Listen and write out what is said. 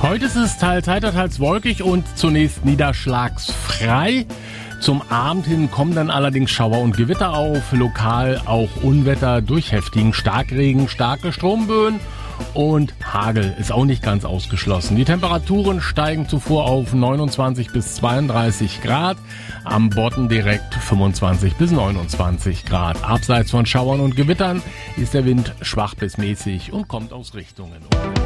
Heute ist es teils heiter, teils wolkig und zunächst niederschlagsfrei. Zum Abend hin kommen dann allerdings Schauer und Gewitter auf, lokal auch Unwetter durch heftigen Starkregen, starke Stromböen und Hagel ist auch nicht ganz ausgeschlossen. Die Temperaturen steigen zuvor auf 29 bis 32 Grad, am Bodden direkt 25 bis 29 Grad. Abseits von Schauern und Gewittern ist der Wind schwach bis mäßig und kommt aus Richtungen.